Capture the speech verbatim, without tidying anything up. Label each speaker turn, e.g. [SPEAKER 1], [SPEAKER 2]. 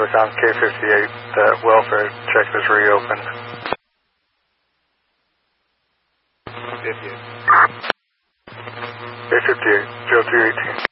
[SPEAKER 1] public on K fifty-eight that welfare check is reopened.
[SPEAKER 2] fifty-eight.
[SPEAKER 1] K fifty-eight, zero two eighteen.